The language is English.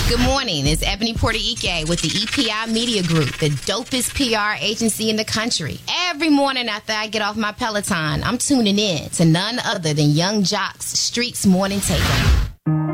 Good morning. It's Ebony Puerto Ike with the EPI Media Group, the dopest PR agency in the country. Every morning after I get off my Peloton, I'm tuning in to none other than Young Jock's Streets Morning Takeover.